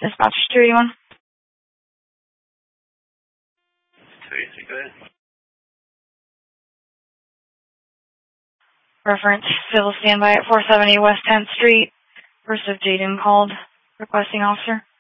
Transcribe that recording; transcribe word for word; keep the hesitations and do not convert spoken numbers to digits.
Dispatch two eighty-one. two eighty-three, go ahead. Reference, civil standby at four seventy West tenth Street. First of Jaden called, requesting officer.